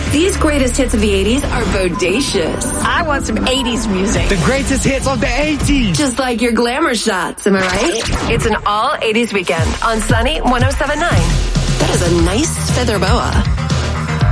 These greatest hits of the 80s are bodacious. I want some 80s music. The greatest hits of the 80s. Just like your glamour shots, am I right? It's an all 80s weekend on Sunny 107.9. That is a nice feather boa.